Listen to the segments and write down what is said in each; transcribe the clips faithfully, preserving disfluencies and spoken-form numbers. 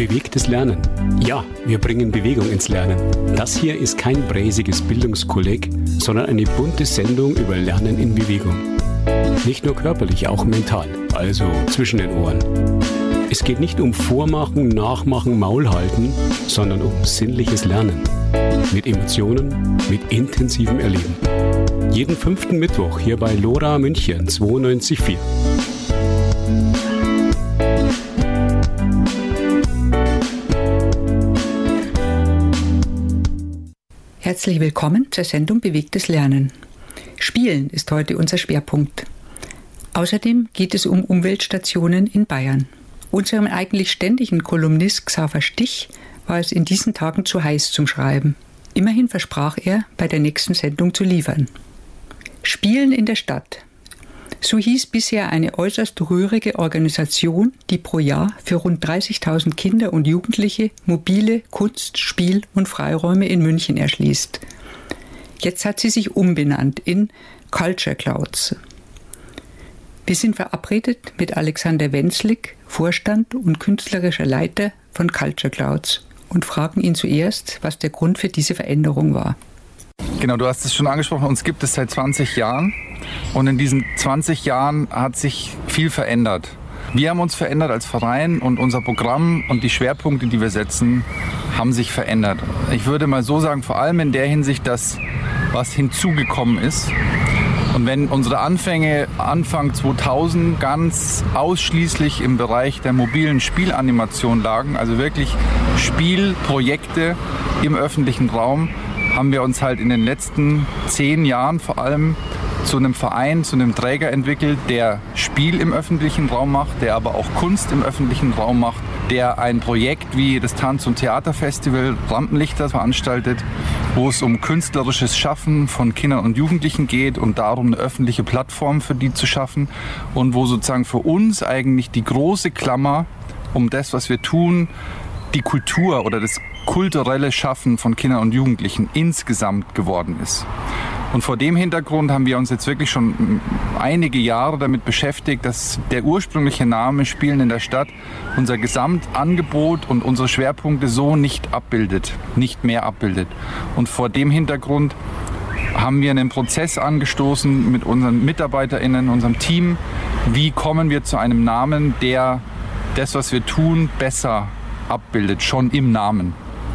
Bewegtes Lernen. Ja, wir bringen Bewegung ins Lernen. Das hier ist kein bräsiges Bildungskolleg, sondern eine bunte Sendung über Lernen in Bewegung. Nicht nur körperlich, auch mental, also zwischen den Ohren. Es geht nicht um Vormachen, Nachmachen, Maulhalten, sondern um sinnliches Lernen. Mit Emotionen, mit intensivem Erleben. Jeden fünften Mittwoch hier bei LoRa München zweiundneunzig Komma vier. Herzlich willkommen zur Sendung Bewegtes Lernen. Spielen ist heute unser Schwerpunkt. Außerdem geht es um Umweltstationen in Bayern. Unserem eigentlich ständigen Kolumnist Xaver Stich war es in diesen Tagen zu heiß zum Schreiben. Immerhin versprach er, bei der nächsten Sendung zu liefern. Spielen in der Stadt. So hieß bisher eine äußerst rührige Organisation, die pro Jahr für rund dreißigtausend Kinder und Jugendliche mobile Kunst-, Spiel- und Freiräume in München erschließt. Jetzt hat sie sich umbenannt in Culture Clouds. Wir sind verabredet mit Alexander Wenzlig, Vorstand und künstlerischer Leiter von Culture Clouds, und fragen ihn zuerst, was der Grund für diese Veränderung war. Genau, du hast es schon angesprochen, uns gibt es seit zwanzig Jahren und in diesen zwanzig Jahren hat sich viel verändert. Wir haben uns verändert als Verein und unser Programm und die Schwerpunkte, die wir setzen, haben sich verändert. Ich würde mal so sagen, vor allem in der Hinsicht, dass was hinzugekommen ist. Und wenn unsere Anfänge Anfang zweitausend ganz ausschließlich im Bereich der mobilen Spielanimation lagen, also wirklich Spielprojekte im öffentlichen Raum, haben wir uns halt in den letzten zehn Jahren vor allem zu einem Verein, zu einem Träger entwickelt, der Spiel im öffentlichen Raum macht, der aber auch Kunst im öffentlichen Raum macht, der ein Projekt wie das Tanz- und Theaterfestival Rampenlichter veranstaltet, wo es um künstlerisches Schaffen von Kindern und Jugendlichen geht und darum, eine öffentliche Plattform für die zu schaffen und wo sozusagen für uns eigentlich die große Klammer um das, was wir tun, die Kultur oder das kulturelle Schaffen von Kindern und Jugendlichen insgesamt geworden ist. Und vor dem Hintergrund haben wir uns jetzt wirklich schon einige Jahre damit beschäftigt, dass der ursprüngliche Name Spielen in der Stadt unser Gesamtangebot und unsere Schwerpunkte so nicht abbildet, nicht mehr abbildet. Und vor dem Hintergrund haben wir einen Prozess angestoßen mit unseren MitarbeiterInnen, unserem Team. Wie kommen wir zu einem Namen, der das, was wir tun, besser abbildet, schon im Namen?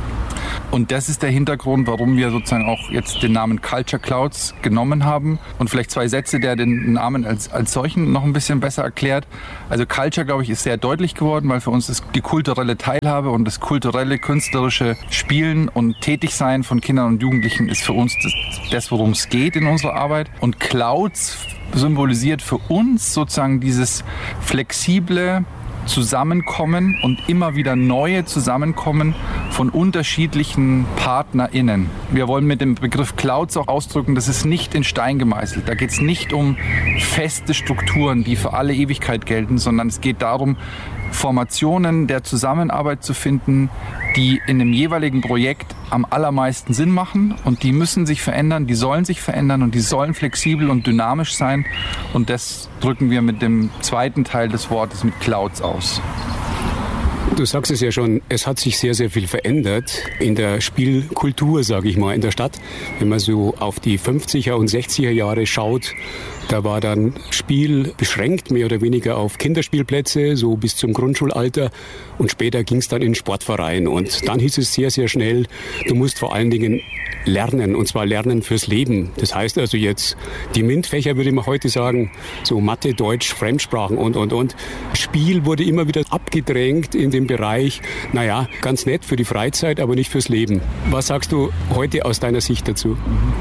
Und das ist der Hintergrund, warum wir sozusagen auch jetzt den Namen Culture Clouds genommen haben. Und vielleicht zwei Sätze, der den Namen als, als solchen noch ein bisschen besser erklärt. Also Culture, glaube ich, ist sehr deutlich geworden, weil für uns ist die kulturelle Teilhabe und das kulturelle, künstlerische Spielen und Tätigsein von Kindern und Jugendlichen ist für uns das, das worum es geht in unserer Arbeit. Und Clouds symbolisiert für uns sozusagen dieses flexible Zusammenkommen und immer wieder neue Zusammenkommen von unterschiedlichen PartnerInnen. Wir wollen mit dem Begriff Clouds auch ausdrücken, das ist nicht in Stein gemeißelt. Da geht es nicht um feste Strukturen, die für alle Ewigkeit gelten, sondern es geht darum, Formationen der Zusammenarbeit zu finden, die in dem jeweiligen Projekt am allermeisten Sinn machen, und die müssen sich verändern, die sollen sich verändern und die sollen flexibel und dynamisch sein, und das drücken wir mit dem zweiten Teil des Wortes mit Clouds aus. Du sagst es ja schon, es hat sich sehr, sehr viel verändert in der Spielkultur, sage ich mal, in der Stadt. Wenn man so auf die fünfziger und sechziger Jahre schaut, da war dann Spiel beschränkt, mehr oder weniger auf Kinderspielplätze, so bis zum Grundschulalter. Und später ging es dann in Sportverein. Und dann hieß es sehr, sehr schnell, du musst vor allen Dingen lernen, und zwar lernen fürs Leben. Das heißt also jetzt, die MINT-Fächer würde man heute sagen, so Mathe, Deutsch, Fremdsprachen und, und, und. Spiel wurde immer wieder abgedrängt in dem Bereich, naja, ganz nett für die Freizeit, aber nicht fürs Leben. Was sagst du heute aus deiner Sicht dazu?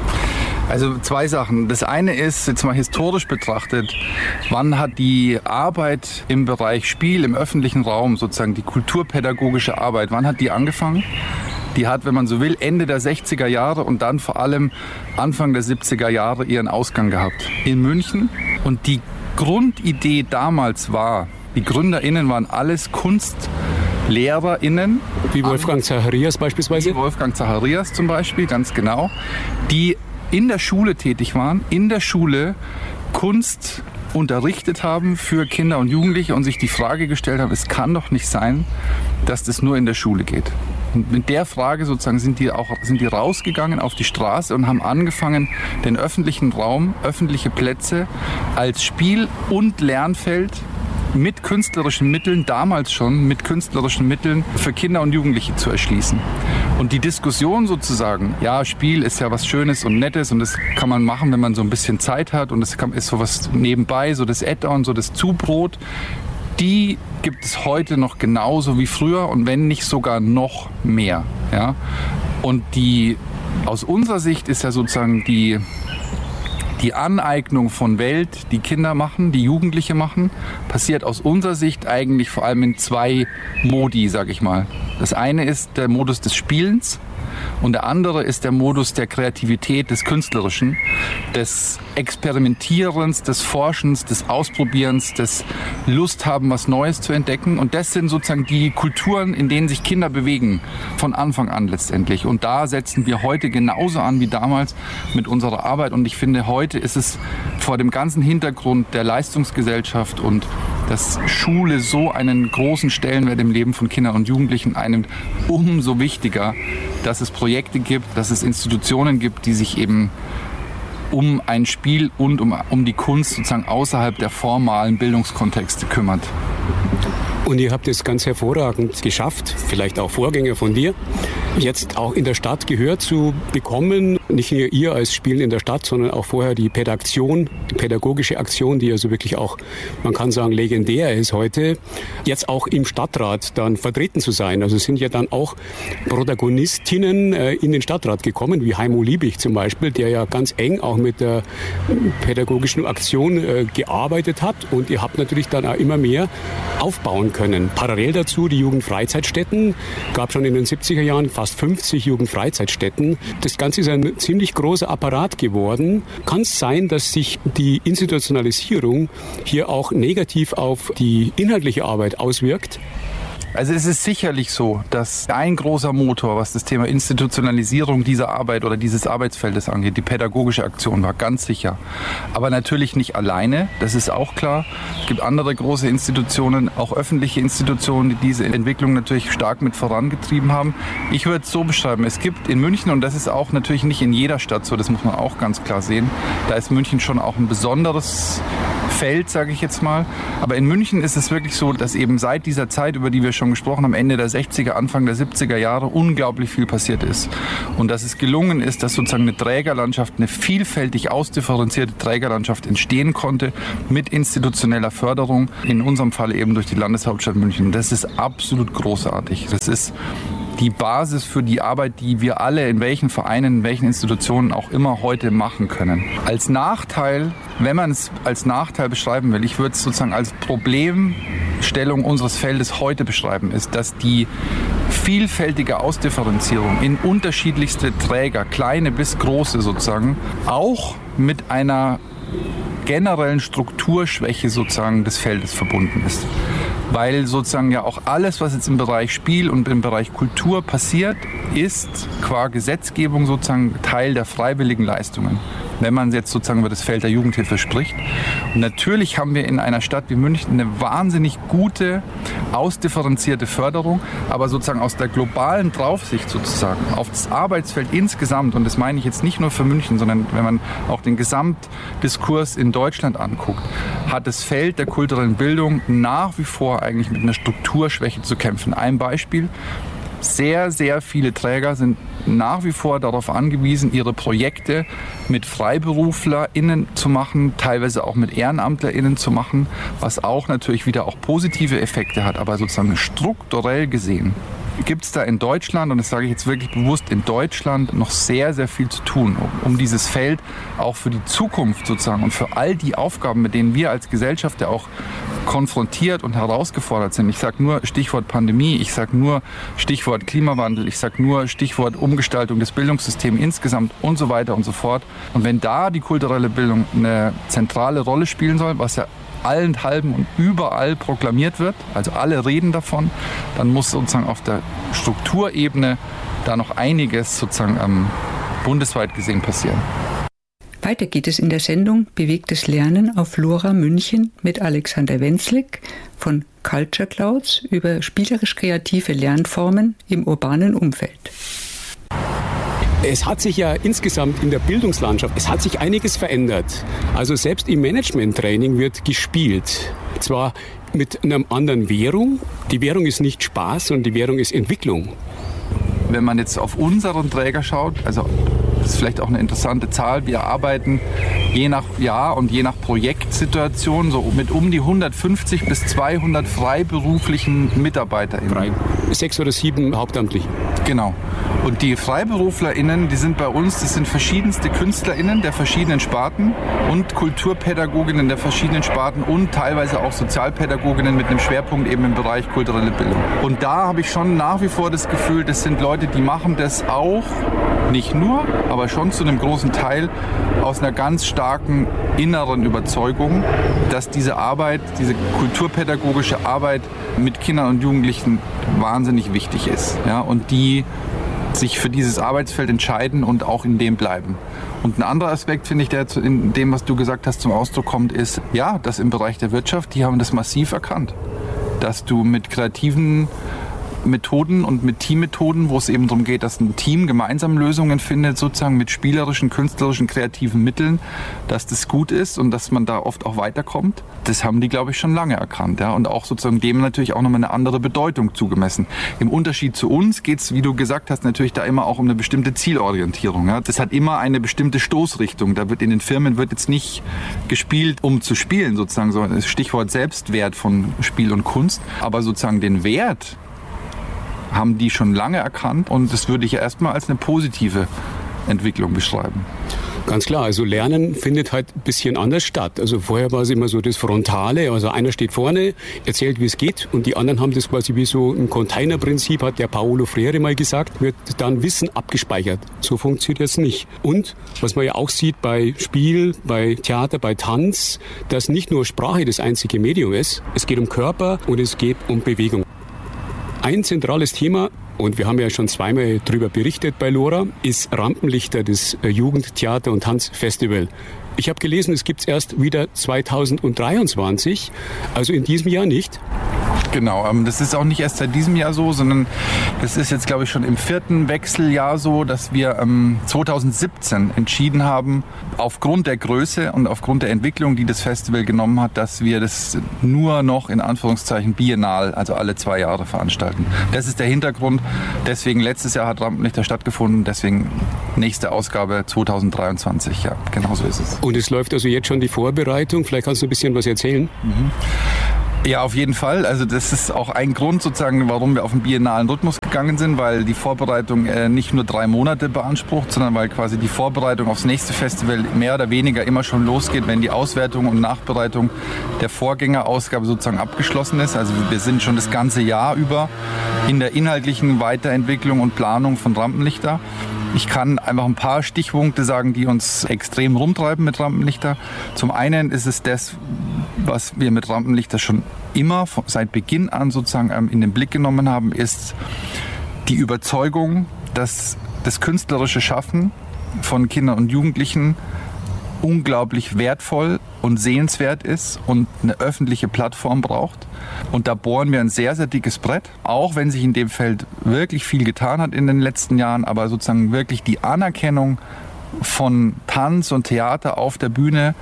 Also zwei Sachen. Das eine ist, jetzt mal historisch betrachtet, wann hat die Arbeit im Bereich Spiel im öffentlichen Raum, sozusagen die kulturpädagogische Arbeit, wann hat die angefangen? Die hat, wenn man so will, Ende der sechziger Jahre und dann vor allem Anfang der siebziger Jahre ihren Ausgang gehabt in München. Und die Grundidee damals war, die GründerInnen waren alles KunstlehrerInnen. Wie Wolfgang Zacharias beispielsweise? Wie Wolfgang Zacharias zum Beispiel, ganz genau. Die in der Schule tätig waren, in der Schule Kunst unterrichtet haben für Kinder und Jugendliche und sich die Frage gestellt haben, es kann doch nicht sein, dass das nur in der Schule geht. Und mit der Frage sozusagen sind die auch sind die rausgegangen auf die Straße und haben angefangen, den öffentlichen Raum, öffentliche Plätze als Spiel- und Lernfeld mit künstlerischen Mitteln, damals schon mit künstlerischen Mitteln für Kinder und Jugendliche zu erschließen. Und die Diskussion sozusagen, ja, Spiel ist ja was Schönes und Nettes und das kann man machen, wenn man so ein bisschen Zeit hat und das ist so was nebenbei, so das Add-on, so das Zubrot, die gibt es heute noch genauso wie früher und wenn nicht sogar noch mehr. Ja? Und die, aus unserer Sicht ist ja sozusagen die Die Aneignung von Welt, die Kinder machen, die Jugendliche machen, passiert aus unserer Sicht eigentlich vor allem in zwei Modi, sag ich mal. Das eine ist der Modus des Spielens und der andere ist der Modus der Kreativität, des Künstlerischen, des Experimentierens, des Forschens, des Ausprobierens, des Lust haben, was Neues zu entdecken. Und das sind sozusagen die Kulturen, in denen sich Kinder bewegen, von Anfang an letztendlich. Und da setzen wir heute genauso an wie damals mit unserer Arbeit. Und ich finde, heute ist es vor dem ganzen Hintergrund der Leistungsgesellschaft und dass Schule so einen großen Stellenwert im Leben von Kindern und Jugendlichen einnimmt, umso wichtiger, dass es Projekte gibt, dass es Institutionen gibt, die sich eben um ein Spiel und um, um die Kunst sozusagen außerhalb der formalen Bildungskontexte kümmert. Und ihr habt es ganz hervorragend geschafft, vielleicht auch Vorgänger von dir, jetzt auch in der Stadt Gehör zu bekommen. Nicht nur ihr als Spielen in der Stadt, sondern auch vorher die Pädaktion, die pädagogische Aktion, die also wirklich auch, man kann sagen, legendär ist heute, jetzt auch im Stadtrat dann vertreten zu sein. Also sind ja dann auch Protagonistinnen äh, in den Stadtrat gekommen, wie Heimo Liebig zum Beispiel, der ja ganz eng auch mit der pädagogischen Aktion äh, gearbeitet hat. Und ihr habt natürlich dann auch immer mehr aufbauen können. Parallel dazu die Jugendfreizeitstätten, gab schon in den siebziger Jahren fast fünfzig Jugendfreizeitstätten. Das Ganze ist ein ziemlich großer Apparat geworden. Kann es sein, dass sich die Institutionalisierung hier auch negativ auf die inhaltliche Arbeit auswirkt? Also es ist sicherlich so, dass ein großer Motor, was das Thema Institutionalisierung dieser Arbeit oder dieses Arbeitsfeldes angeht, die pädagogische Aktion war, ganz sicher. Aber natürlich nicht alleine, das ist auch klar. Es gibt andere große Institutionen, auch öffentliche Institutionen, die diese Entwicklung natürlich stark mit vorangetrieben haben. Ich würde es so beschreiben, es gibt in München, und das ist auch natürlich nicht in jeder Stadt so, das muss man auch ganz klar sehen, da ist München schon auch ein besonderes Feld, sage ich jetzt mal. Aber in München ist es wirklich so, dass eben seit dieser Zeit, über die wir schon gesprochen haben, Ende der sechziger, Anfang der siebziger Jahre, unglaublich viel passiert ist. Und dass es gelungen ist, dass sozusagen eine Trägerlandschaft, eine vielfältig ausdifferenzierte Trägerlandschaft entstehen konnte mit institutioneller Förderung, in unserem Fall eben durch die Landeshauptstadt München. Das ist absolut großartig. Das ist die Basis für die Arbeit, die wir alle in welchen Vereinen, in welchen Institutionen auch immer heute machen können. Als Nachteil, wenn man es als Nachteil beschreiben will, ich würde es sozusagen als Problemstellung unseres Feldes heute beschreiben, ist, dass die vielfältige Ausdifferenzierung in unterschiedlichste Träger, kleine bis große sozusagen, auch mit einer generellen Strukturschwäche sozusagen des Feldes verbunden ist. Weil sozusagen ja auch alles, was jetzt im Bereich Spiel und im Bereich Kultur passiert, ist qua Gesetzgebung sozusagen Teil der freiwilligen Leistungen, wenn man jetzt sozusagen über das Feld der Jugendhilfe spricht. Und natürlich haben wir in einer Stadt wie München eine wahnsinnig gute, ausdifferenzierte Förderung, aber sozusagen aus der globalen Draufsicht sozusagen auf das Arbeitsfeld insgesamt, und das meine ich jetzt nicht nur für München, sondern wenn man auch den Gesamtdiskurs in Deutschland anguckt, hat das Feld der kulturellen Bildung nach wie vor eigentlich mit einer Strukturschwäche zu kämpfen. Ein Beispiel: Sehr, sehr viele Träger sind nach wie vor darauf angewiesen, ihre Projekte mit FreiberuflerInnen zu machen, teilweise auch mit EhrenamtlerInnen zu machen, was auch natürlich wieder auch positive Effekte hat, aber sozusagen strukturell gesehen gibt es da in Deutschland, und das sage ich jetzt wirklich bewusst, in Deutschland noch sehr, sehr viel zu tun, um, um dieses Feld auch für die Zukunft sozusagen und für all die Aufgaben, mit denen wir als Gesellschaft ja auch konfrontiert und herausgefordert sind. Ich sage nur Stichwort Pandemie, ich sage nur Stichwort Klimawandel, ich sage nur Stichwort Umgestaltung des Bildungssystems insgesamt und so weiter und so fort. Und wenn da die kulturelle Bildung eine zentrale Rolle spielen soll, was ja allenthalben und überall proklamiert wird, also alle reden davon, dann muss sozusagen auf der Strukturebene da noch einiges sozusagen ähm, bundesweit gesehen passieren. Weiter geht es in der Sendung Bewegtes Lernen auf Lora München mit Alexander Wenzlik von Culture Clouds über spielerisch-kreative Lernformen im urbanen Umfeld. Es hat sich ja insgesamt in der Bildungslandschaft, es hat sich einiges verändert. Also selbst im Management-Training wird gespielt. Zwar mit einer anderen Währung. Die Währung ist nicht Spaß, sondern die Währung ist Entwicklung. Wenn man jetzt auf unseren Träger schaut, also das ist vielleicht auch eine interessante Zahl, wir arbeiten je nach Jahr und je nach Projektsituation so mit um die hundertfünfzig bis zweihundert freiberuflichen MitarbeiterInnen. Frei. Sechs oder sieben Hauptamtliche. Genau. Und die FreiberuflerInnen, die sind bei uns, das sind verschiedenste KünstlerInnen der verschiedenen Sparten und Kulturpädagoginnen der verschiedenen Sparten und teilweise auch Sozialpädagoginnen mit einem Schwerpunkt eben im Bereich kulturelle Bildung. Und da habe ich schon nach wie vor das Gefühl, das sind Leute, die machen das auch, nicht nur, aber schon zu einem großen Teil aus einer ganz starken inneren Überzeugung, dass diese Arbeit, diese kulturpädagogische Arbeit mit Kindern und Jugendlichen wahnsinnig wichtig ist. Ja, und die sich für dieses Arbeitsfeld entscheiden und auch in dem bleiben. Und ein anderer Aspekt, finde ich, der in dem, was du gesagt hast, zum Ausdruck kommt, ist, ja, dass im Bereich der Wirtschaft, die haben das massiv erkannt, dass du mit kreativen Methoden und mit Teammethoden, wo es eben darum geht, dass ein Team gemeinsam Lösungen findet, sozusagen mit spielerischen, künstlerischen, kreativen Mitteln, dass das gut ist und dass man da oft auch weiterkommt. Das haben die, glaube ich, schon lange erkannt. Ja? Und auch sozusagen dem natürlich auch nochmal eine andere Bedeutung zugemessen. Im Unterschied zu uns geht es, wie du gesagt hast, natürlich da immer auch um eine bestimmte Zielorientierung. Ja? Das hat immer eine bestimmte Stoßrichtung. Da wird in den Firmen wird jetzt nicht gespielt, um zu spielen, sozusagen, so das Stichwort Selbstwert von Spiel und Kunst. Aber sozusagen den Wert haben die schon lange erkannt und das würde ich ja erstmal als eine positive Entwicklung beschreiben. Ganz klar, also Lernen findet halt ein bisschen anders statt. Also vorher war es immer so das Frontale, also einer steht vorne, erzählt, wie es geht und die anderen haben das quasi wie so ein Containerprinzip, hat der Paulo Freire mal gesagt, wird dann Wissen abgespeichert. So funktioniert es nicht. Und was man ja auch sieht bei Spiel, bei Theater, bei Tanz, dass nicht nur Sprache das einzige Medium ist, es geht um Körper und es geht um Bewegung. Ein zentrales Thema, und wir haben ja schon zweimal darüber berichtet bei Lora, ist Rampenlichter, das Jugendtheater- und Tanzfestival. Ich habe gelesen, es gibt es erst wieder zweitausenddreiundzwanzig, also in diesem Jahr nicht. Genau, das ist auch nicht erst seit diesem Jahr so, sondern es ist jetzt, glaube ich, schon im vierten Wechseljahr so, dass wir ähm, zweitausendsiebzehn entschieden haben, aufgrund der Größe und aufgrund der Entwicklung, die das Festival genommen hat, dass wir das nur noch in Anführungszeichen biennal, also alle zwei Jahre veranstalten. Das ist der Hintergrund. Deswegen letztes Jahr hat Rampenlichter stattgefunden, deswegen nächste Ausgabe zweitausenddreiundzwanzig. Ja, genau so ist es. Und es läuft also jetzt schon die Vorbereitung. Vielleicht kannst du ein bisschen was erzählen. Mhm. Ja, auf jeden Fall. Also das ist auch ein Grund sozusagen, warum wir auf den biennalen Rhythmus gegangen sind, weil die Vorbereitung äh, nicht nur drei Monate beansprucht, sondern weil quasi die Vorbereitung aufs nächste Festival mehr oder weniger immer schon losgeht, wenn die Auswertung und Nachbereitung der Vorgängerausgabe sozusagen abgeschlossen ist. Also wir sind schon das ganze Jahr über in der inhaltlichen Weiterentwicklung und Planung von Rampenlichter. Ich kann einfach ein paar Stichpunkte sagen, die uns extrem rumtreiben mit Rampenlichter. Zum einen ist es das, was wir mit Rampenlichter schon immer seit Beginn an sozusagen in den Blick genommen haben, ist die Überzeugung, dass das künstlerische Schaffen von Kindern und Jugendlichen unglaublich wertvoll und sehenswert ist und eine öffentliche Plattform braucht. Und da bohren wir ein sehr, sehr dickes Brett, auch wenn sich in dem Feld wirklich viel getan hat in den letzten Jahren, aber sozusagen wirklich die Anerkennung von Tanz und Theater auf der Bühne,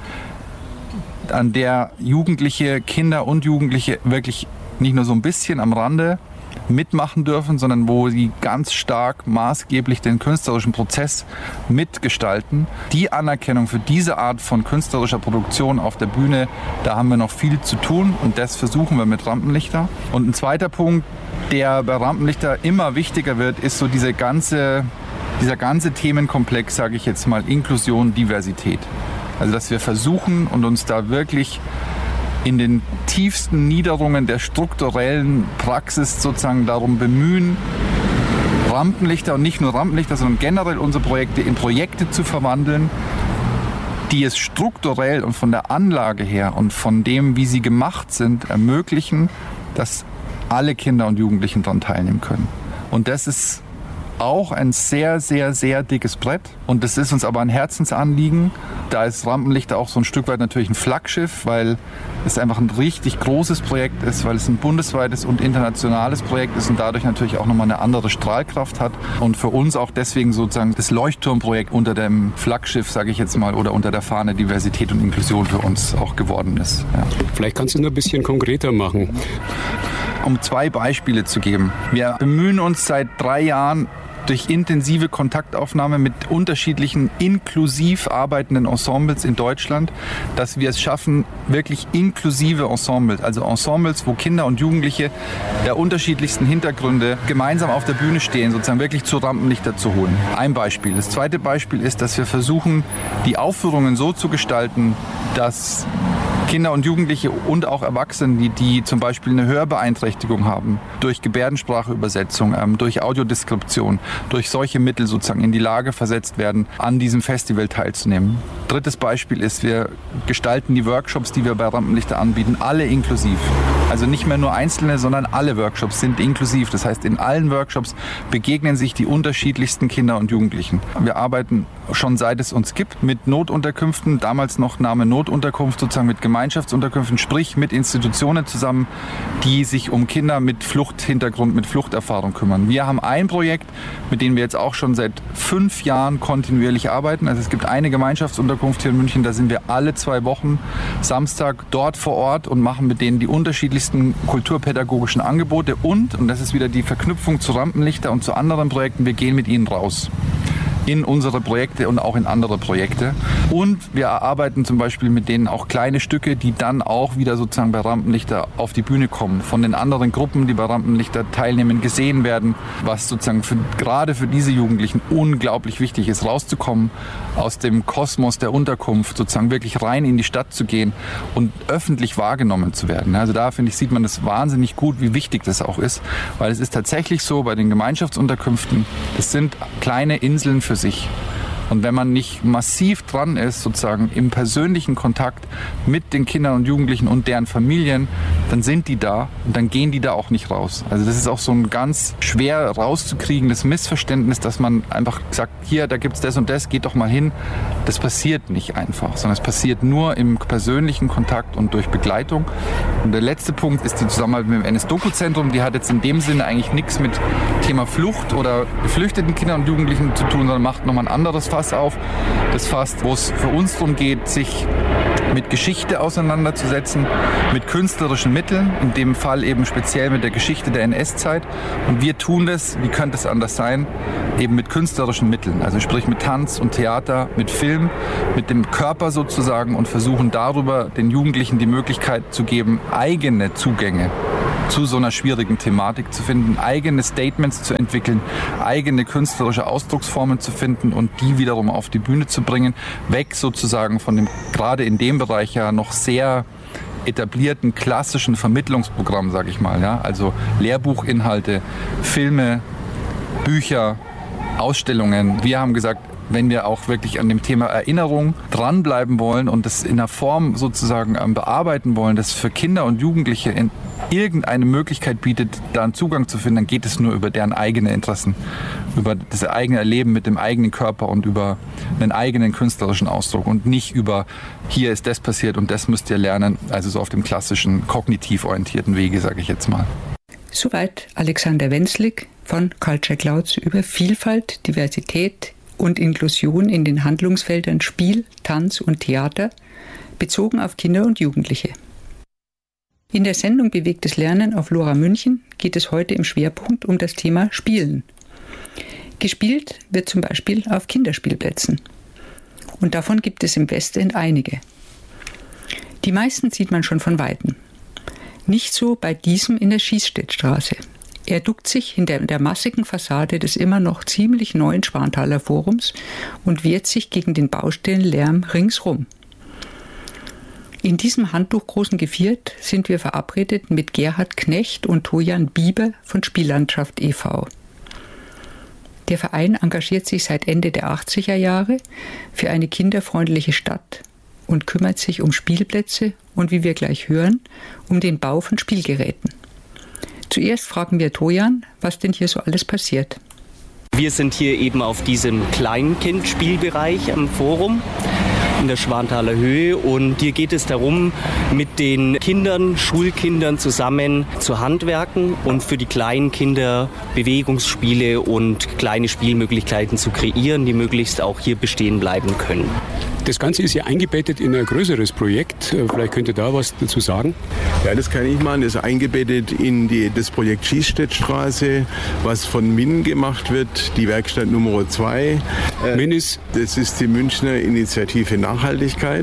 an der Jugendliche, Kinder und Jugendliche wirklich nicht nur so ein bisschen am Rande mitmachen dürfen, sondern wo sie ganz stark maßgeblich den künstlerischen Prozess mitgestalten. Die Anerkennung für diese Art von künstlerischer Produktion auf der Bühne, da haben wir noch viel zu tun und das versuchen wir mit Rampenlichter. Und ein zweiter Punkt, der bei Rampenlichter immer wichtiger wird, ist so diese ganze, dieser ganze Themenkomplex, sage ich jetzt mal, Inklusion, Diversität. Also dass wir versuchen und uns da wirklich in den tiefsten Niederungen der strukturellen Praxis sozusagen darum bemühen, Rampenlichter und nicht nur Rampenlichter, sondern generell unsere Projekte in Projekte zu verwandeln, die es strukturell und von der Anlage her und von dem, wie sie gemacht sind, ermöglichen, dass alle Kinder und Jugendlichen daran teilnehmen können. Und das ist auch ein sehr, sehr, sehr dickes Brett. Und das ist uns aber ein Herzensanliegen. Da ist Rampenlichter auch so ein Stück weit natürlich ein Flaggschiff, weil es einfach ein richtig großes Projekt ist, weil es ein bundesweites und internationales Projekt ist und dadurch natürlich auch nochmal eine andere Strahlkraft hat. Und für uns auch deswegen sozusagen das Leuchtturmprojekt unter dem Flaggschiff, sage ich jetzt mal, oder unter der Fahne Diversität und Inklusion für uns auch geworden ist. Ja. Vielleicht kannst du nur ein bisschen konkreter machen. Um zwei Beispiele zu geben. Wir bemühen uns seit drei Jahren durch intensive Kontaktaufnahme mit unterschiedlichen inklusiv arbeitenden Ensembles in Deutschland, dass wir es schaffen, wirklich inklusive Ensembles, also Ensembles, wo Kinder und Jugendliche der unterschiedlichsten Hintergründe gemeinsam auf der Bühne stehen, sozusagen wirklich zu Rampenlichter zu holen. Ein Beispiel. Das zweite Beispiel ist, dass wir versuchen, die Aufführungen so zu gestalten, dass Kinder und Jugendliche und auch Erwachsene, die, die zum Beispiel eine Hörbeeinträchtigung haben, durch Gebärdenspracheübersetzung, ähm, durch Audiodeskription, durch solche Mittel sozusagen in die Lage versetzt werden, an diesem Festival teilzunehmen. Drittes Beispiel ist, wir gestalten die Workshops, die wir bei Rampenlichter anbieten, alle inklusiv. Also nicht mehr nur einzelne, sondern alle Workshops sind inklusiv. Das heißt, in allen Workshops begegnen sich die unterschiedlichsten Kinder und Jugendlichen. Wir arbeiten schon seit es uns gibt mit Notunterkünften, damals noch Name Notunterkunft, sozusagen mit Gemeinschaftsunterkünften, sprich mit Institutionen zusammen, die sich um Kinder mit Fluchthintergrund, mit Fluchterfahrung kümmern. Wir haben ein Projekt, mit dem wir jetzt auch schon seit fünf Jahren kontinuierlich arbeiten. Also es gibt eine Gemeinschaftsunterkunft hier in München, da sind wir alle zwei Wochen Samstag dort vor Ort und machen mit denen die unterschiedlichsten kulturpädagogischen Angebote und, und das ist wieder die Verknüpfung zu Rampenlichter und zu anderen Projekten, wir gehen mit ihnen raus in unsere Projekte und auch in andere Projekte. Und wir erarbeiten zum Beispiel mit denen auch kleine Stücke, die dann auch wieder sozusagen bei Rampenlichter auf die Bühne kommen. Von den anderen Gruppen, die bei Rampenlichter teilnehmen, gesehen werden, was sozusagen für, gerade für diese Jugendlichen unglaublich wichtig ist, rauszukommen aus dem Kosmos der Unterkunft, sozusagen wirklich rein in die Stadt zu gehen und öffentlich wahrgenommen zu werden. Also da, finde ich, sieht man das wahnsinnig gut, wie wichtig das auch ist, weil es ist tatsächlich so, bei den Gemeinschaftsunterkünften, das sind kleine Inseln für sich. Und wenn man nicht massiv dran ist, sozusagen im persönlichen Kontakt mit den Kindern und Jugendlichen und deren Familien, dann sind die da und dann gehen die da auch nicht raus. Also das ist auch so ein ganz schwer rauszukriegendes Missverständnis, dass man einfach sagt, hier, da gibt's das und das, geht doch mal hin. Das passiert nicht einfach, sondern es passiert nur im persönlichen Kontakt und durch Begleitung. Und der letzte Punkt ist die Zusammenarbeit mit dem N S-Doku-Zentrum. Die hat jetzt in dem Sinne eigentlich nichts mit Thema Flucht oder geflüchteten Kindern und Jugendlichen zu tun, sondern macht nochmal ein anderes Fass auf. Das Fass, wo es für uns darum geht, sich mit Geschichte auseinanderzusetzen, mit künstlerischen Mitteln, in dem Fall eben speziell mit der Geschichte der N S-Zeit. Und wir tun das, wie könnte es anders sein, eben mit künstlerischen Mitteln, also sprich mit Tanz und Theater, mit Film, mit dem Körper sozusagen und versuchen darüber den Jugendlichen die Möglichkeit zu geben, eigene Zugänge zu so einer schwierigen Thematik zu finden, eigene Statements zu entwickeln, eigene künstlerische Ausdrucksformen zu finden und die wiederum auf die Bühne zu bringen, weg sozusagen von dem gerade in dem Bereich ja noch sehr etablierten klassischen Vermittlungsprogramm, sage ich mal, ja, also Lehrbuchinhalte, Filme, Bücher, Ausstellungen. Wir haben gesagt, wenn wir auch wirklich an dem Thema Erinnerung dranbleiben wollen und das in einer Form sozusagen bearbeiten wollen, das für Kinder und Jugendliche in irgendeine Möglichkeit bietet, da einen Zugang zu finden, dann geht es nur über deren eigene Interessen, über das eigene Erleben mit dem eigenen Körper und über einen eigenen künstlerischen Ausdruck und nicht über, hier ist das passiert und das müsst ihr lernen, also so auf dem klassischen, kognitiv orientierten Wege, sage ich jetzt mal. Soweit Alexander Wenzlig von Culture Clouds über Vielfalt, Diversität und Inklusion in den Handlungsfeldern Spiel, Tanz und Theater, bezogen auf Kinder und Jugendliche. In der Sendung Bewegtes Lernen auf Lora München geht es heute im Schwerpunkt um das Thema Spielen. Gespielt wird zum Beispiel auf Kinderspielplätzen. Und davon gibt es im Westend einige. Die meisten sieht man schon von Weitem. Nicht so bei diesem in der Schießstädtstraße. Er duckt sich hinter der massigen Fassade des immer noch ziemlich neuen Schwanthaler Forums und wehrt sich gegen den Baustellenlärm ringsrum. In diesem handtuchgroßen Geviert sind wir verabredet mit Gerhard Knecht und Tojan Bieber von Spiellandschaft e V Der Verein engagiert sich seit Ende der achtziger Jahre für eine kinderfreundliche Stadt und kümmert sich um Spielplätze und, wie wir gleich hören, um den Bau von Spielgeräten. Zuerst fragen wir Tojan, was denn hier so alles passiert. Wir sind hier eben auf diesem Kleinkindspielbereich am Forum in der Schwanthaler Höhe und hier geht es darum, mit den Kindern, Schulkindern zusammen zu handwerken und für die kleinen Kinder Bewegungsspiele und kleine Spielmöglichkeiten zu kreieren, die möglichst auch hier bestehen bleiben können. Das Ganze ist ja eingebettet in ein größeres Projekt. Vielleicht könnt ihr da was dazu sagen? Ja, das kann ich machen. Das ist eingebettet in die, das Projekt Schießstädtstraße, was von M I N gemacht wird, die Werkstatt Nummer zwei. M I N ist? Das ist die Münchner Initiative Nachhaltigkeit.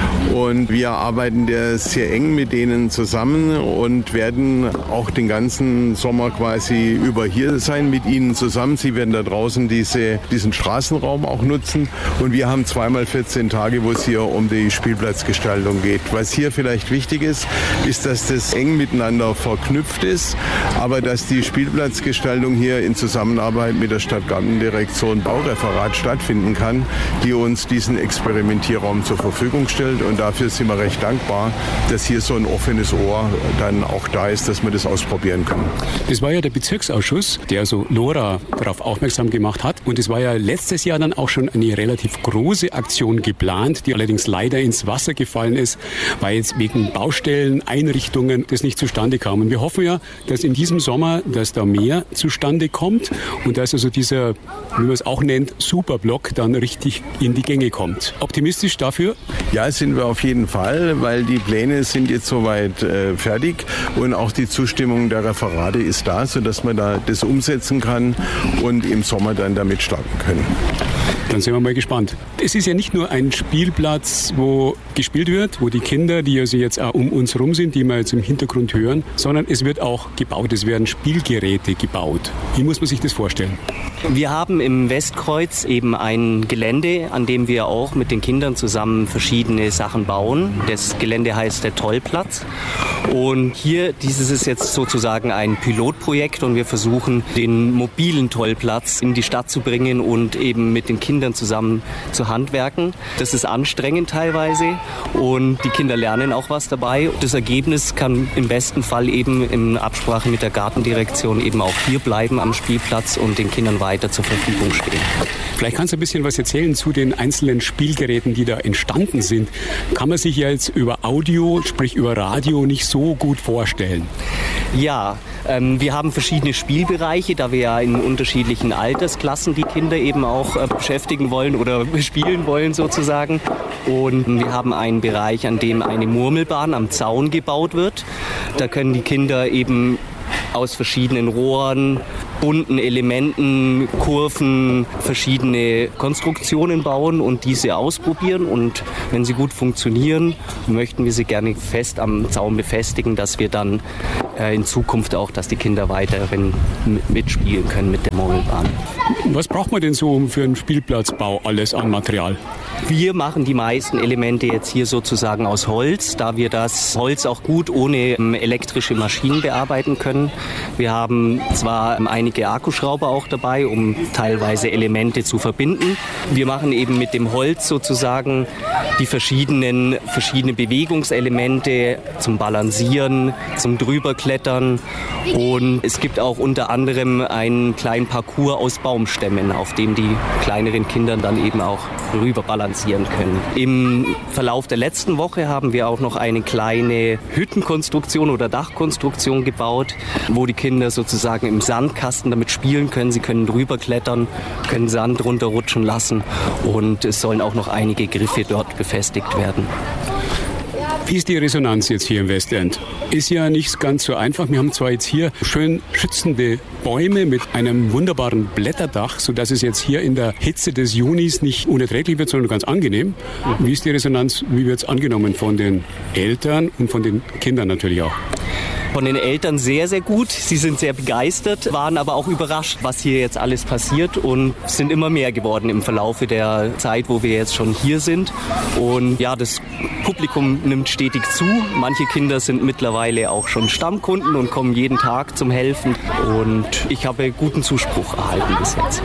Und wir arbeiten da sehr eng mit denen zusammen und werden auch den ganzen Sommer quasi über hier sein mit ihnen zusammen. Sie werden da draußen diese, diesen Straßenraum auch nutzen. Und wir haben zweimal vierzehn Tage, wo es hier um die Spielplatzgestaltung geht. Was hier vielleicht wichtig ist, ist, dass das eng miteinander verknüpft ist, aber dass die Spielplatzgestaltung hier in Zusammenarbeit mit der Stadtgartendirektion Baureferat stattfinden kann, die uns diesen Experimentierraum zur Verfügung stellt. Und dafür sind wir recht dankbar, dass hier so ein offenes Ohr dann auch da ist, dass wir das ausprobieren können. Das war ja der Bezirksausschuss, der so Lora darauf aufmerksam gemacht hat. Und es war ja letztes Jahr dann auch schon eine relativ große Aktion geplant, die allerdings leider ins Wasser gefallen ist, weil jetzt wegen Baustellen, Einrichtungen das nicht zustande kam. Und wir hoffen ja, dass in diesem Sommer, dass da mehr zustande kommt und dass also dieser, wie man es auch nennt, Superblock dann richtig in die Gänge kommt. Optimistisch dafür? Ja, sind wir auf jeden Fall, weil die Pläne sind jetzt soweit äh, fertig und auch die Zustimmung der Referate ist da, sodass man da das umsetzen kann und im Sommer dann damit starten können. Dann sind wir mal gespannt. Es ist ja nicht nur ein Spielplatz, wo gespielt wird, wo die Kinder, die also jetzt auch um uns rum sind, die wir jetzt im Hintergrund hören, sondern es wird auch gebaut, es werden Spielgeräte gebaut. Wie muss man sich das vorstellen? Wir haben im Westkreuz eben ein Gelände, an dem wir auch mit den Kindern zusammen verschiedene Sachen bauen. Das Gelände heißt der Tollplatz. Und hier, dieses ist jetzt sozusagen ein Pilotprojekt und wir versuchen, den mobilen Tollplatz in die Stadt zu bringen und eben mit den Kindern zusammen zu handwerken. Das ist anstrengend teilweise und die Kinder lernen auch was dabei. Das Ergebnis kann im besten Fall eben in Absprache mit der Gartendirektion eben auch hier bleiben am Spielplatz und den Kindern weiter zur Verfügung stehen. Vielleicht kannst du ein bisschen was erzählen zu den einzelnen Spielgeräten, die da entstanden sind. Kann man sich ja jetzt über Audio, sprich über Radio, nicht so gut vorstellen? Ja, ähm, wir haben verschiedene Spielbereiche, da wir ja in unterschiedlichen Altersklassen die Kinder eben auch äh, beschäftigen wollen oder spielen wollen sozusagen. Und wir haben einen Bereich, an dem eine Murmelbahn am Zaun gebaut wird. Da können die Kinder eben aus verschiedenen Rohren, bunten Elementen, Kurven, verschiedene Konstruktionen bauen und diese ausprobieren. Und wenn sie gut funktionieren, möchten wir sie gerne fest am Zaun befestigen, dass wir dann äh, in Zukunft auch, dass die Kinder weiterhin mitspielen können mit der Murmelbahn. Was braucht man denn so für einen Spielplatzbau alles an Material? Wir machen die meisten Elemente jetzt hier sozusagen aus Holz, da wir das Holz auch gut ohne ähm, elektrische Maschinen bearbeiten können. Wir haben zwar ähm, einige Akkuschrauber auch dabei, um teilweise Elemente zu verbinden. Wir machen eben mit dem Holz sozusagen die verschiedenen verschiedene Bewegungselemente zum Balancieren, zum Drüberklettern und es gibt auch unter anderem einen kleinen Parcours aus Baumstämmen, auf dem die kleineren Kinder dann eben auch rüber balancieren können. Im Verlauf der letzten Woche haben wir auch noch eine kleine Hüttenkonstruktion oder Dachkonstruktion gebaut, wo die Kinder sozusagen im Sandkasten damit spielen können. Sie können drüber klettern, können Sand runterrutschen lassen und es sollen auch noch einige Griffe dort befestigt werden. Wie ist die Resonanz jetzt hier im Westend? Ist ja nicht ganz so einfach. Wir haben zwar jetzt hier schön schützende Bäume mit einem wunderbaren Blätterdach, sodass es jetzt hier in der Hitze des Junis nicht unerträglich wird, sondern ganz angenehm. Wie ist die Resonanz, wie wird es angenommen von den Eltern und von den Kindern natürlich auch? Von den Eltern sehr, sehr gut. Sie sind sehr begeistert, waren aber auch überrascht, was hier jetzt alles passiert und sind immer mehr geworden im Verlaufe der Zeit, wo wir jetzt schon hier sind. Und ja, das Publikum nimmt stetig zu. Manche Kinder sind mittlerweile auch schon Stammkunden und kommen jeden Tag zum Helfen. Und ich habe guten Zuspruch erhalten bis jetzt.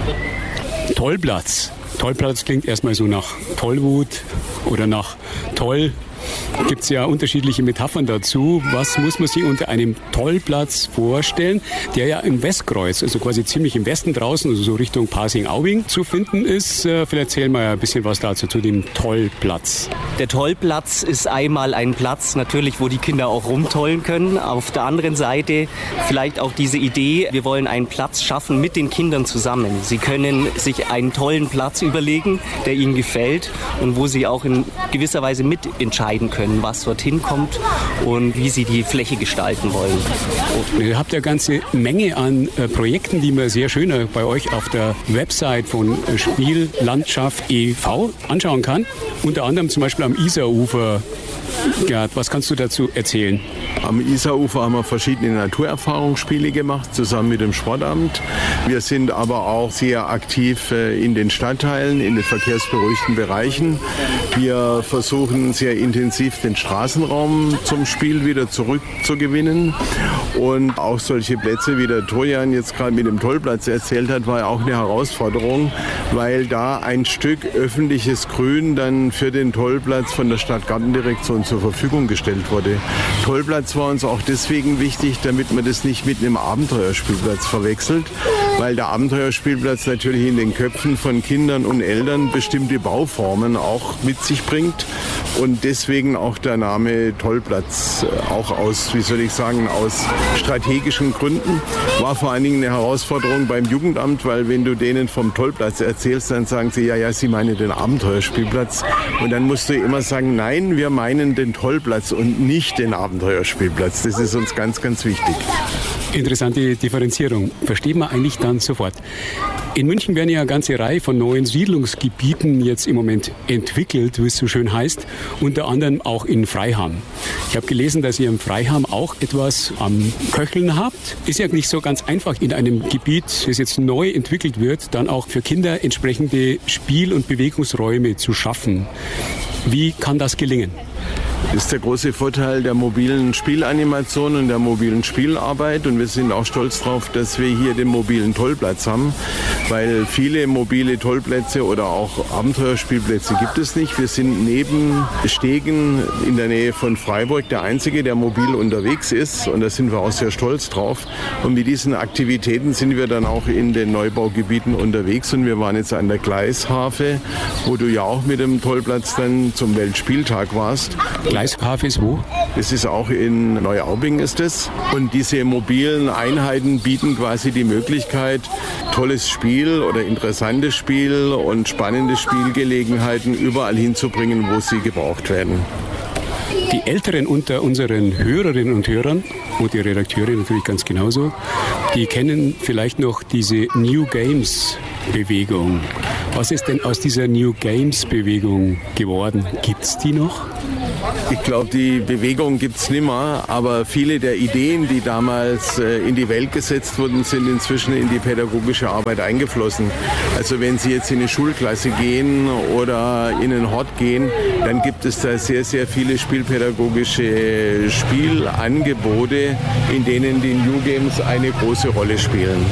Tollplatz. Tollplatz klingt erstmal so nach Tollwut oder nach toll. gibt es ja unterschiedliche Metaphern dazu. Was muss man sich unter einem Tollplatz vorstellen, der ja im Westkreuz, also quasi ziemlich im Westen draußen, also so Richtung Pasing-Aubing zu finden ist? Vielleicht erzählen wir ja ein bisschen was dazu zu dem Tollplatz. Der Tollplatz ist einmal ein Platz, natürlich, wo die Kinder auch rumtollen können. Auf der anderen Seite vielleicht auch diese Idee, wir wollen einen Platz schaffen mit den Kindern zusammen. Sie können sich einen tollen Platz überlegen, der ihnen gefällt und wo sie auch in gewisser Weise mitentscheiden können, was dorthin kommt und wie sie die Fläche gestalten wollen. Ihr habt ja eine ganze Menge an äh, Projekten, die man sehr schön bei euch auf der Website von äh, Spiellandschaft e V anschauen kann. Unter anderem zum Beispiel am Isarufer. Gerd, was kannst du dazu erzählen? Am Isarufer haben wir verschiedene Naturerfahrungsspiele gemacht, zusammen mit dem Sportamt. Wir sind aber auch sehr aktiv in den Stadtteilen, in den verkehrsberuhigten Bereichen. Wir versuchen sehr intensiv den Straßenraum zum Spiel wieder zurückzugewinnen. Und auch solche Plätze, wie der Trojan jetzt gerade mit dem Tollplatz erzählt hat, war ja auch eine Herausforderung, weil da ein Stück öffentliches Grün dann für den Tollplatz von der Stadtgartendirektion zur Verfügung gestellt wurde. Tollplatz war uns auch deswegen wichtig, damit man das nicht mit einem Abenteuerspielplatz verwechselt, weil der Abenteuerspielplatz natürlich in den Köpfen von Kindern und Eltern bestimmte Bauformen auch mit sich bringt und deswegen auch der Name Tollplatz, auch aus, wie soll ich sagen, aus strategischen Gründen, war vor allen Dingen eine Herausforderung beim Jugendamt, weil wenn du denen vom Tollplatz erzählst, dann sagen sie, ja, ja, sie meinen den Abenteuerspielplatz und dann musst du immer sagen, nein, wir meinen den Tollplatz und nicht den Abenteuerspielplatz. Das ist uns ganz, ganz wichtig. Interessante Differenzierung. Versteht man eigentlich dann sofort. In München werden ja eine ganze Reihe von neuen Siedlungsgebieten jetzt im Moment entwickelt, wie es so schön heißt, unter anderem auch in Freiham. Ich habe gelesen, dass ihr in Freiham auch etwas am Köcheln habt. Ist ja nicht so ganz einfach in einem Gebiet, das jetzt neu entwickelt wird, dann auch für Kinder entsprechende Spiel- und Bewegungsräume zu schaffen. Wie kann das gelingen? Das ist der große Vorteil der mobilen Spielanimation und der mobilen Spielarbeit. Und wir sind auch stolz darauf, dass wir hier den mobilen Tollplatz haben, weil viele mobile Tollplätze oder auch Abenteuerspielplätze gibt es nicht. Wir sind neben Stegen in der Nähe von Freiburg der Einzige, der mobil unterwegs ist. Und da sind wir auch sehr stolz drauf. Und mit diesen Aktivitäten sind wir dann auch in den Neubaugebieten unterwegs. Und wir waren jetzt an der Gleishafe, wo du ja auch mit dem Tollplatz dann zum Weltspieltag warst. Gleishafe ist wo? Es ist auch in Neuaubing ist es. Und diese mobilen Einheiten bieten quasi die Möglichkeit, tolles Spiel oder interessantes Spiel und spannende Spielgelegenheiten überall hinzubringen, wo sie gebraucht werden. Die Älteren unter unseren Hörerinnen und Hörern und die Redakteure natürlich ganz genauso, die kennen vielleicht noch diese New Games Bewegung. Was ist denn aus dieser New Games Bewegung geworden? Gibt es die noch? Ich glaube, die Bewegung gibt es nicht mehr, aber viele der Ideen, die damals äh, in die Welt gesetzt wurden, sind inzwischen in die pädagogische Arbeit eingeflossen. Also wenn Sie jetzt in eine Schulklasse gehen oder in einen Hort gehen, dann gibt es da sehr, sehr viele spielpädagogische Spielangebote, in denen die New Games eine große Rolle spielen.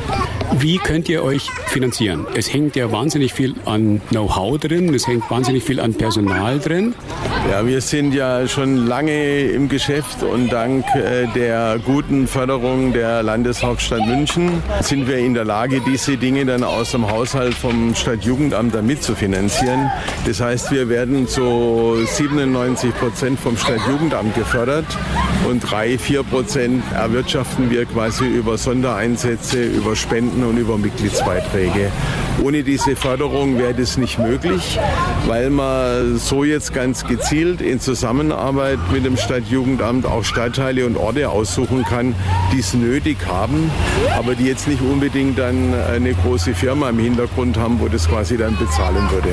Wie könnt ihr euch finanzieren? Es hängt ja wahnsinnig viel an Know-how drin, es hängt wahnsinnig viel an Personal drin. Ja, wir sind ja schon lange im Geschäft und dank äh, der guten Förderung der Landeshauptstadt München sind wir in der Lage, diese Dinge dann aus dem Haushalt vom Stadtjugendamt dann mitzufinanzieren. Das heißt, wir werden zu siebenundneunzig Prozent vom Stadtjugendamt gefördert und drei, vier Prozent erwirtschaften wir quasi über Sondereinsätze, über Spenden und über Mitgliedsbeiträge. Ohne diese Förderung wäre das nicht möglich, weil man so jetzt ganz gezielt in Zusammenarbeit mit dem Stadtjugendamt auch Stadtteile und Orte aussuchen kann, die es nötig haben, aber die jetzt nicht unbedingt dann eine große Firma im Hintergrund haben, wo das quasi dann bezahlen würde.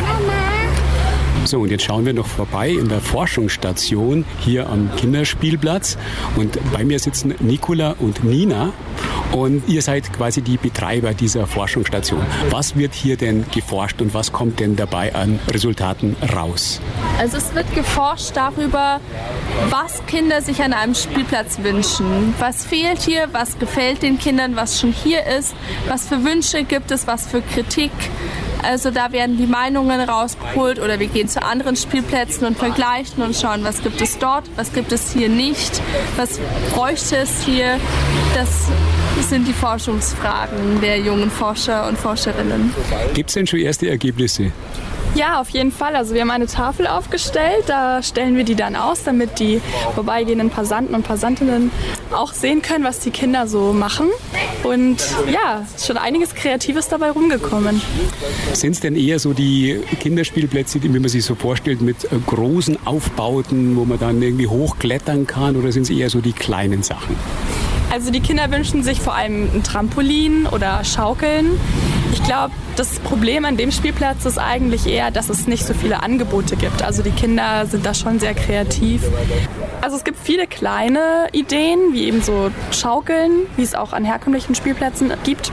So, und jetzt schauen wir noch vorbei in der Forschungsstation hier am Kinderspielplatz. Und bei mir sitzen Nicola und Nina. Und ihr seid quasi die Betreiber dieser Forschungsstation. Was wird hier denn geforscht und was kommt denn dabei an Resultaten raus? Also es wird geforscht darüber, was Kinder sich an einem Spielplatz wünschen. Was fehlt hier, was gefällt den Kindern, was schon hier ist, was für Wünsche gibt es, was für Kritik. Also da werden die Meinungen rausgeholt oder wir gehen zu anderen Spielplätzen und vergleichen und schauen, was gibt es dort, was gibt es hier nicht, was bräuchte es hier. Das sind die Forschungsfragen der jungen Forscher und Forscherinnen. Gibt es denn schon erste Ergebnisse? Ja, auf jeden Fall. Also wir haben eine Tafel aufgestellt, da stellen wir die dann aus, damit die vorbeigehenden Passanten und Passantinnen auch sehen können, was die Kinder so machen. Und ja, ist schon einiges Kreatives dabei rumgekommen. Sind es denn eher so die Kinderspielplätze, die, wie man sich so vorstellt, mit äh, großen Aufbauten, wo man dann irgendwie hochklettern kann, oder sind es eher so die kleinen Sachen? Also die Kinder wünschen sich vor allem ein Trampolin oder Schaukeln. Ich glaube, das Problem an dem Spielplatz ist eigentlich eher, dass es nicht so viele Angebote gibt. Also die Kinder sind da schon sehr kreativ. Also es gibt viele kleine Ideen, wie eben so Schaukeln, wie es auch an herkömmlichen Spielplätzen gibt.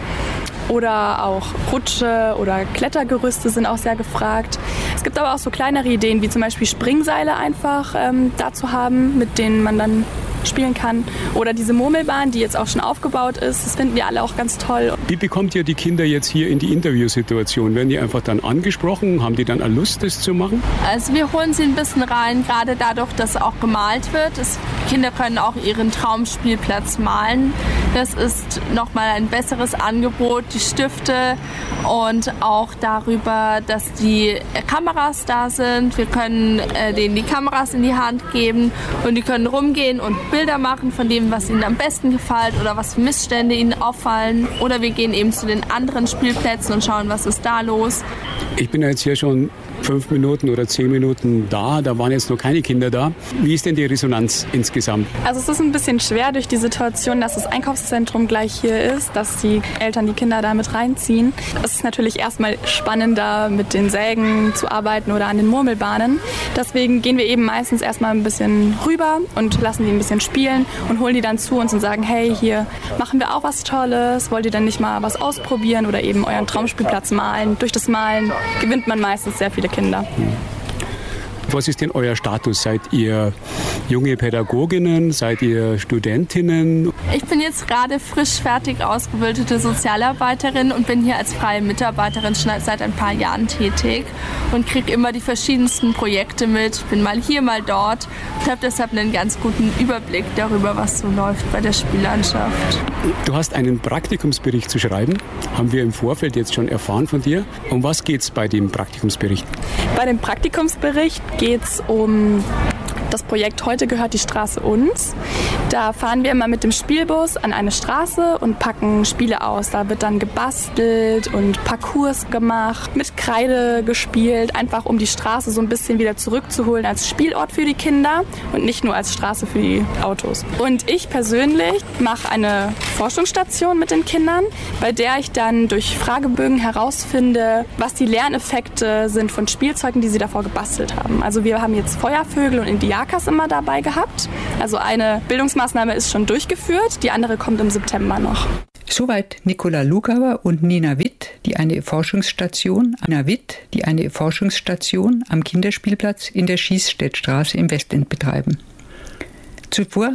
Oder auch Rutsche oder Klettergerüste sind auch sehr gefragt. Es gibt aber auch so kleinere Ideen, wie zum Beispiel Springseile einfach ähm, da zu haben, mit denen man dann spielen kann. Oder diese Murmelbahn, die jetzt auch schon aufgebaut ist. Das finden wir alle auch ganz toll. Wie bekommt ihr die Kinder jetzt hier in die Interviewsituation? Werden die einfach dann angesprochen? Haben die dann eine Lust, das zu machen? Also wir holen sie ein bisschen rein, gerade dadurch, dass auch gemalt wird. Das, Kinder können auch ihren Traumspielplatz malen. Das ist nochmal ein besseres Angebot. Die Stifte und auch darüber, dass die Kameras da sind. Wir können äh, denen die Kameras in die Hand geben und die können rumgehen und Bilder machen von dem, was ihnen am besten gefällt oder was für Missstände ihnen auffallen. Oder wir gehen eben zu den anderen Spielplätzen und schauen, was ist da los. Ich bin jetzt hier schon fünf Minuten oder zehn Minuten da, da waren jetzt noch keine Kinder da. Wie ist denn die Resonanz insgesamt? Also es ist ein bisschen schwer durch die Situation, dass das Einkaufszentrum gleich hier ist, dass die Eltern die Kinder da mit reinziehen. Es ist natürlich erstmal spannender, mit den Sägen zu arbeiten oder an den Murmelbahnen. Deswegen gehen wir eben meistens erstmal ein bisschen rüber und lassen die ein bisschen spielen und holen die dann zu uns und sagen, hey, hier machen wir auch was Tolles, wollt ihr denn nicht mal was ausprobieren oder eben euren Traumspielplatz malen? Durch das Malen gewinnt man meistens sehr viele Kinder. Was ist denn euer Status? Seid ihr junge Pädagoginnen? Seid ihr Studentinnen? Ich bin jetzt gerade frisch fertig ausgebildete Sozialarbeiterin und bin hier als freie Mitarbeiterin schon seit ein paar Jahren tätig und kriege immer die verschiedensten Projekte mit. Bin mal hier, mal dort und habe deshalb einen ganz guten Überblick darüber, was so läuft bei der Spiellandschaft. Du hast einen Praktikumsbericht zu schreiben, haben wir im Vorfeld jetzt schon erfahren von dir. Um was geht es bei dem Praktikumsbericht? Bei dem Praktikumsbericht geht es um das Projekt Heute gehört die Straße uns. Da fahren wir immer mit dem Spielbus an eine Straße und packen Spiele aus. Da wird dann gebastelt und Parcours gemacht, mit Kreide gespielt, einfach um die Straße so ein bisschen wieder zurückzuholen als Spielort für die Kinder und nicht nur als Straße für die Autos. Und ich persönlich mache eine Forschungsstation mit den Kindern, bei der ich dann durch Fragebögen herausfinde, was die Lerneffekte sind von Spielzeugen, die sie davor gebastelt haben. Also wir haben jetzt Feuervögel und Indiakas immer dabei gehabt. Also eine Bildungsmaßnahme ist schon durchgeführt, die andere kommt im September noch. Soweit Nicola Lugauer und Nina Witt, die eine Forschungsstation, Nina Witt, die eine Forschungsstation am Kinderspielplatz in der Schießstädtstraße im Westend betreiben. Zuvor